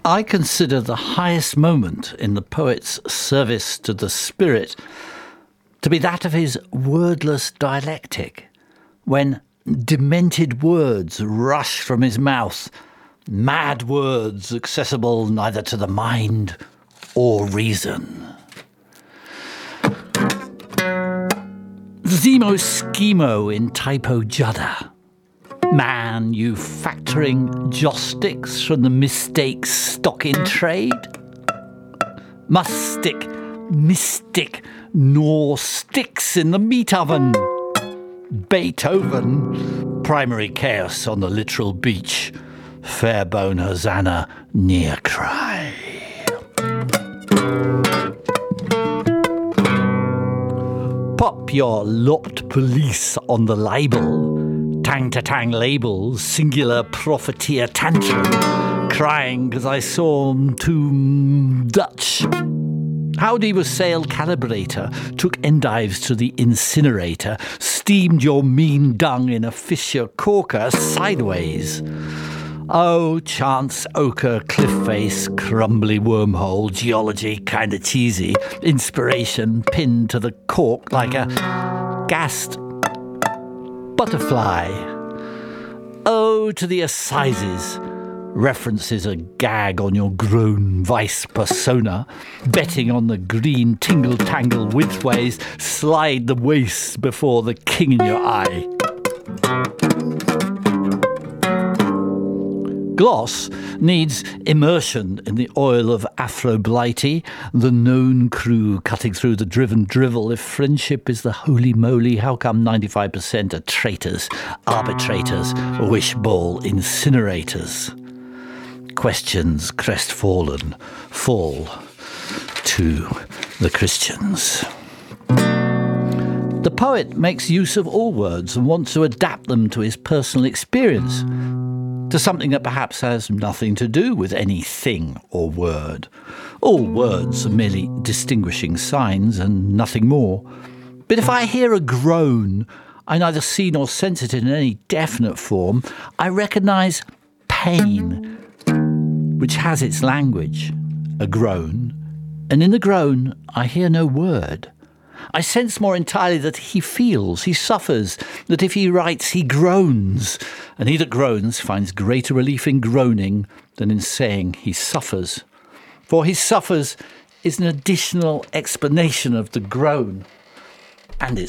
I consider the highest moment in the poet's service to the spirit to be that of his wordless dialectic, when demented words rush from his mouth, mad words accessible neither to the mind or reason. Zemo Schemo in Typo Judder. Manufacturing joss sticks from the mistakes stock in trade? Must stick, mystic, nor sticks in the meat oven. Beethoven, primary chaos on the literal beach. Fairbone Hosanna, near cry. Pop your lopped police on the label. Tang-to-tang labels, singular profiteer tantrum, crying because I saw too Dutch. Howdy was sail calibrator, took endives to the incinerator, steamed your mean dung in a Fisher corker sideways. Oh, chance, ochre, cliff face, crumbly wormhole, geology, kinda cheesy, inspiration pinned to the cork like a gassed butterfly. Oh, to the assizes. References a gag on your grown vice persona, betting on the green tingle-tangle widthways, slide the waist before the king in your eye. Gloss needs immersion in the oil of Afro-Blighty, the known crew cutting through the driven drivel. If friendship is the holy moly, how come 95% are traitors, arbitrators, wishball incinerators? Questions crestfallen fall to the Christians. The poet makes use of all words and wants to adapt them to his personal experience, to something that perhaps has nothing to do with any thing or word. All words are merely distinguishing signs and nothing more. But if I hear a groan, I neither see nor sense it in any definite form. I recognise pain, which has its language, a groan, and in the groan I hear no word. I sense more entirely that he feels, he suffers, that if he writes, he groans, and he that groans finds greater relief in groaning than in saying he suffers. For he suffers is an additional explanation of the groan, and it's